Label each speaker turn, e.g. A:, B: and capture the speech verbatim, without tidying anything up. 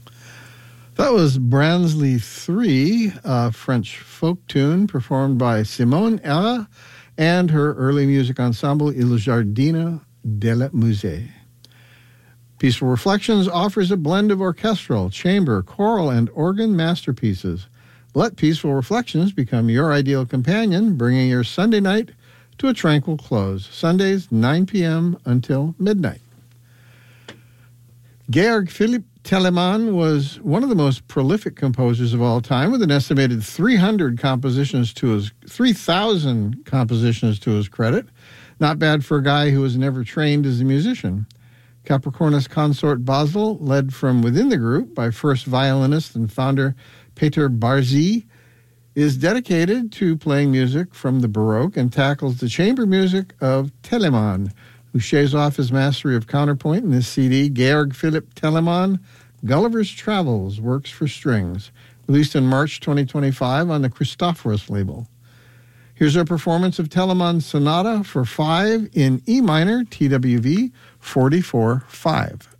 A: That was Bransley three, a French folk tune performed by Simone Ella and her early music ensemble Il Giardino del Musée. Peaceful Reflections offers a blend of orchestral, chamber, choral, and organ masterpieces. Let Peaceful Reflections become your ideal companion, bringing your Sunday night to a tranquil close. Sundays, nine p.m. until midnight. Georg Philipp Telemann was one of the most prolific composers of all time, with an estimated three hundred compositions to his three thousand compositions to his credit. Not bad for a guy who was never trained as a musician. Capricornus consort Basel, led from within the group by first violinist and founder Peter Barzi, is dedicated to playing music from the Baroque and tackles the chamber music of Telemann, who shaves off his mastery of counterpoint in this C D, Georg Philipp Telemann, Gulliver's Travels, Works for Strings, released in March twenty twenty-five on the Christophorus label. Here's our performance of Telemann's Sonata for Five in E minor, T W V forty-four five.